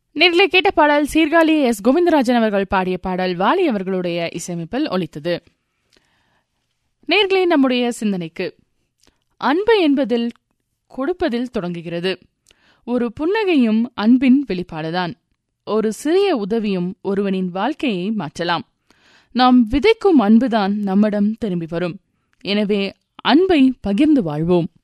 நேரிலே கேட்ட பாடல் சீர்காழி எஸ் கோவிந்தராஜன் அவர்கள் பாடிய பாடல் வாலி அவர்களுடைய இசையமைப்பில் ஒலித்தது. நேர்களே, நம்முடைய சிந்தனைக்கு, அன்பு என்பதில் கொடுப்பதில் தொடங்குகிறது. ஒரு புன்னகையும் அன்பின் வெளிப்பாடுதான். ஒரு சிறிய உதவியும் ஒருவனின் வாழ்க்கையை மாற்றலாம். நாம் விதைக்கும் அன்புதான் நம்மிடம் திரும்பி வரும். எனவே அன்பை பகிர்ந்து வாழ்வோம்.